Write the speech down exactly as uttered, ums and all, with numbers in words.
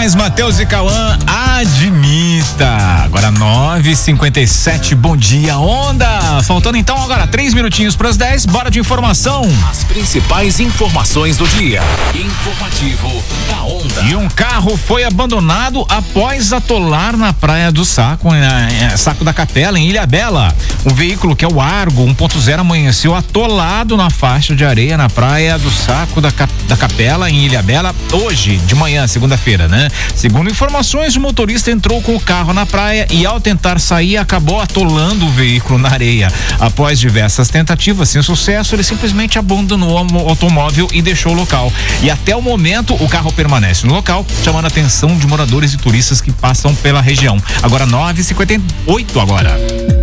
mais, Matheus e Cauã, admita. Agora nove e cinquenta e sete, bom dia, Onda. Faltando então agora três minutinhos para as dez, bora de informação. As principais informações do dia. Informativo da Onda. E um carro foi abandonado após atolar na Praia do Saco, em, Saco da Capela, em Ilhabela. O veículo, que é o Argo um ponto zero, amanheceu atolado na faixa de areia na Praia do Saco da, da Capela, em Ilhabela, hoje de manhã, segunda-feira, né? Segundo informações, o motorista entrou com o carro na praia e, ao tentar sair, acabou atolando o veículo na areia. Após diversas tentativas sem sucesso, ele simplesmente abandonou o automóvel e deixou o local. E até o momento, o carro permanece no local, chamando a atenção de moradores e turistas que passam pela região. Agora nove e cinquenta e oito agora.